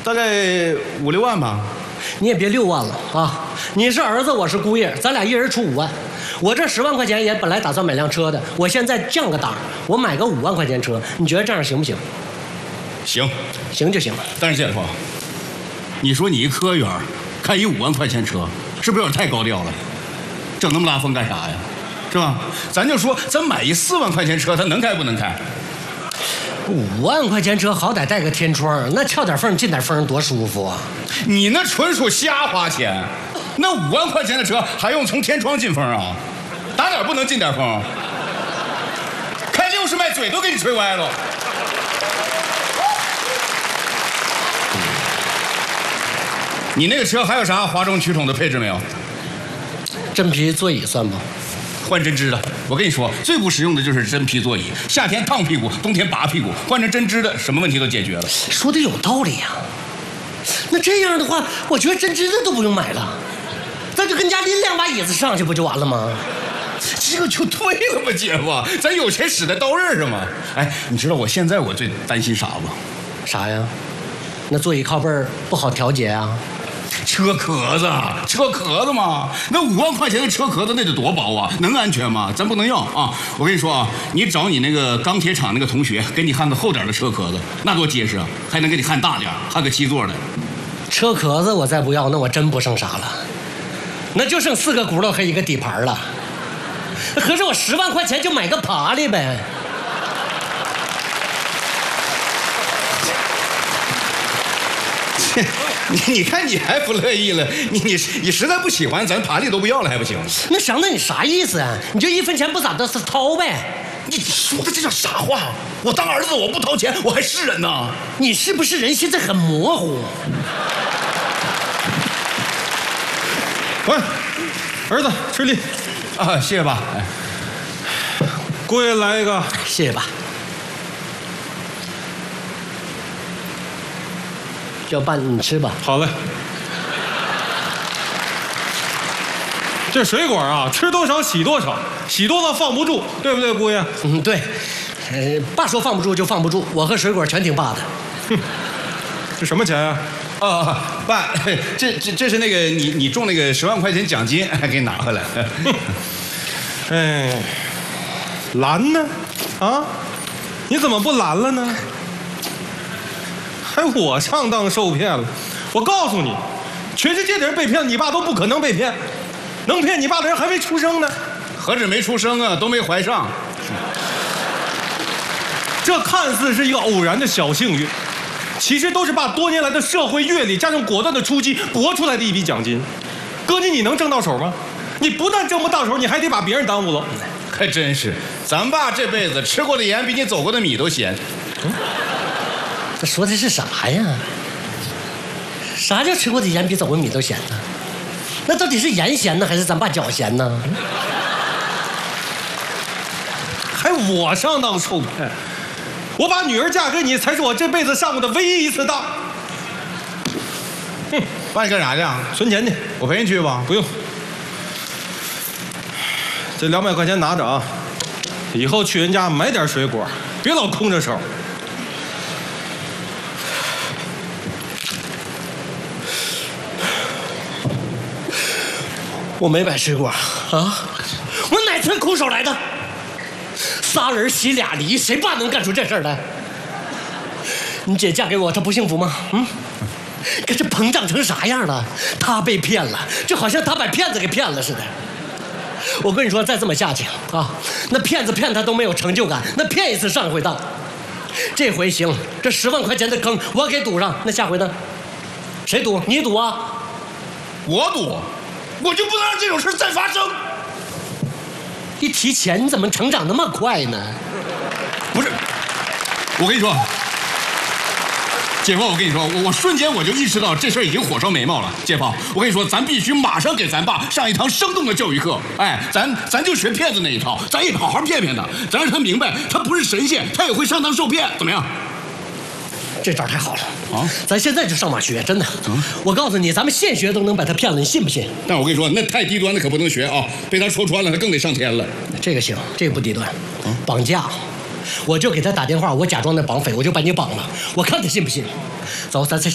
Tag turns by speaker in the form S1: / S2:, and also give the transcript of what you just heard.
S1: 大概5、6万吧。
S2: 你也别6万了啊！你是儿子，我是姑爷，咱俩一人出5万。我这10万块钱也本来打算买辆车的，我现在降个档，我买个5万块钱车，你觉得这样行不行？
S1: 行，
S2: 行就行。
S1: 但是姐夫，你说你一科员开一5万块钱车，是不是有点太高调了？整那么拉风干啥呀？是吧？咱就说咱买一4万块钱车，它能开不能开
S2: ？5万块钱车好歹带个天窗，那撬点缝进点风多舒服啊！
S1: 你那纯属瞎花钱，那5万块钱的车还用从天窗进风啊？打哪不能进点风？开60迈嘴都给你吹歪了。你那个车还有啥哗众取宠的配置没有？
S2: 真皮座椅算不？
S1: 换针织的，我跟你说，最不实用的就是真皮座椅，夏天烫屁股，冬天拔屁股，换成针织的，什么问题都解决了。
S2: 说的有道理呀。那这样的话，我觉得针织的都不用买了，咱就跟家拎2把椅子上去不就完了吗？
S1: 这个就对了嘛，姐夫，咱有钱使在刀刃上嘛。哎，你知道我现在最担心啥不？
S2: 啥呀？那座椅靠背不好调节啊。
S1: 车壳子嘛，那5万块钱的车壳子那得多薄啊，能安全吗？咱不能要啊！我跟你说啊，你找你那个钢铁厂那个同学，给你焊个厚点的车壳子，那多结实啊，还能给你焊大点，焊个7座的。
S2: 车壳子我再不要，那我真不剩啥了，那就剩4个轱辘和1个底盘了。合着我10万块钱就买个爬犁呗。
S1: 你看你还不乐意了，你实在不喜欢，咱爬犁都不要了还不行？
S2: 那祥子你啥意思啊？你就1分钱不咋的掏呗？
S1: 你说的这叫啥话？我当儿子我不掏钱，我还是人呢？
S2: 你是不是人现在很模糊？
S3: 喂，儿子吃力
S1: 啊，谢谢爸。
S3: 姑爷来一个，
S2: 谢谢爸。要爸你吃吧。
S3: 好嘞。这水果啊，吃多少洗多少，洗多了放不住，对不对，姑爷？
S2: 嗯，对。爸说放不住就放不住，我和水果全听爸的。
S3: 哼，这什么钱呀？
S1: 爸，这是那个你中那个10万块钱奖金，给你拿回来。
S3: 哎，蓝呢？啊，你怎么不蓝了呢？还我上当受骗了！我告诉你，全世界的人被骗，你爸都不可能被骗。能骗你爸的人还没出生呢。
S1: 何止没出生啊，都没怀上。
S3: 这看似是一个偶然的小幸运，其实都是爸多年来的社会阅历加上果断的出击搏出来的一笔奖金。哥你能挣到手吗？你不但挣不到手，你还得把别人耽误了。
S1: 还真是，咱爸这辈子吃过的盐比你走过的米都咸。
S2: 这说的是啥呀？啥叫吃过的盐比走过米都咸呢？那到底是盐咸呢，还是咱爸脚咸呢？
S3: 还我上当受骗？我把女儿嫁给你，才是我这辈子上过的唯一一次当。
S1: 哼，爸你干啥去啊？
S3: 存钱去。
S1: 我陪你去吧。
S3: 不用，这200块钱拿着啊，以后去人家买点水果，别老空着手。
S2: 我没买水果啊，我哪次空手来的？3人洗2梨，谁爸能干出这事儿来？你姐嫁给我，她不幸福吗？嗯，可这膨胀成啥样了？她被骗了，就好像她把骗子给骗了似的。我跟你说，再这么下去啊，那骗子骗他都没有成就感，那骗一次上一回当。这回行，这10万块钱的坑我给堵上，那下回呢？谁赌？你赌啊？
S1: 我赌。我就不能让这种事再发生。
S2: 一提钱，你怎么成长那么快呢？
S1: 不是，我跟你说，姐夫，我跟你说，我瞬间我就意识到这事儿已经火烧眉毛了。姐夫，我跟你说，咱必须马上给咱爸上一堂生动的教育课。哎，咱就学骗子那一套，咱也好好骗骗他，咱让他明白，他不是神仙，他也会上当受骗，怎么样？
S2: 这招太好了啊！咱现在就上马学，真的。我告诉你，咱们现学都能把他骗了，你信不信？
S1: 但我跟你说，那太低端的可不能学啊！被他戳穿了，他更得上天了。
S2: 这个行，这个不低端。绑架，我就给他打电话，我假装那绑匪，我就把你绑了，我看他信不信。走，咱